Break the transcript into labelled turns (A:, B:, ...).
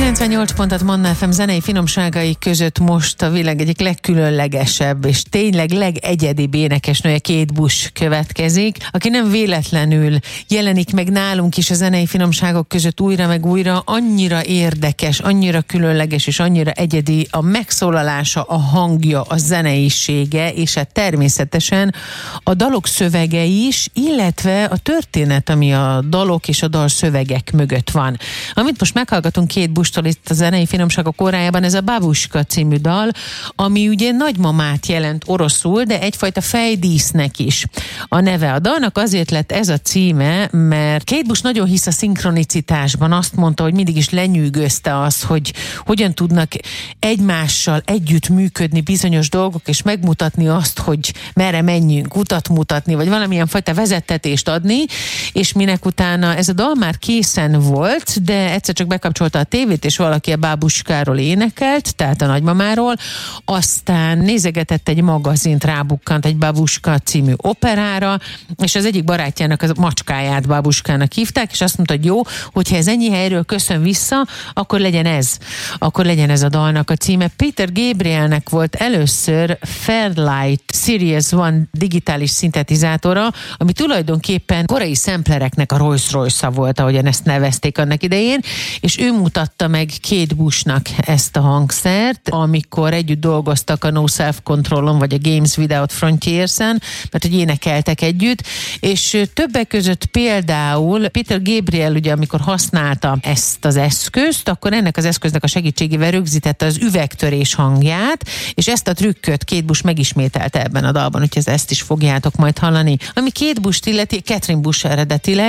A: 98 pontot Manna FM zenei finomságai között most a világ egyik legkülönlegesebb és tényleg legegyedibb énekesnője, Kate Bush következik, aki nem véletlenül jelenik meg nálunk is a zenei finomságok között újra meg újra. Annyira érdekes, annyira különleges és annyira egyedi a megszólalása, a hangja, a zeneisége, és hát természetesen a dalok szövege is, illetve a történet, ami a dalok és a dalszövegek mögött van. Amit most meghallgatunk Kate Bushtól itt a zenei finomságok órájában, ez a Babushka című dal, ami ugye nagymamát jelent oroszul, de egyfajta fejdísznek is a neve. A dalnak azért lett ez a címe, mert Kate Bush nagyon hisz a szinkronicitásban. Azt mondta, hogy mindig is lenyűgözte az, hogy hogyan tudnak egymással együtt működni bizonyos dolgok, és megmutatni azt, hogy merre menjünk, utat mutatni, vagy valamilyen fajta vezettetést adni, és minek utána ez a dal már készen volt, de egyszer csak bekapcsolta a tévét, és valaki a Babushkáról énekelt, tehát a nagymamáról, aztán nézegetett egy magazint, rábukkant egy Babushka című operára, és az egyik barátjának a macskáját Babushkának hívták, és azt mondta, hogy jó, hogyha ez ennyi helyről köszön vissza, akkor legyen ez. Akkor legyen ez a dalnak a címe. Peter Gabrielnek volt először Fairlight Series 1 digitális szintetizátora, ami tulajdonképpen korai szemplereknek a Rolls-Royce-a volt, ahogyan ezt nevezték annak idején, és ő mutatta meg Kate Bushnak ezt a hangszert, amikor együtt dolgoztak a No Self Control-on, vagy a Games Without Frontiers-en, mert hogy énekeltek együtt, és többek között például Peter Gabriel ugye, amikor használta ezt az eszközt, akkor ennek az eszköznek a segítségével rögzítette az üvegtörés hangját, és ezt a trükköt Kate Bush megismételte ebben a dalban, úgyhogy ezt is fogjátok majd hallani. Ami Kate Busht illeti, Catherine Bush eredetileg,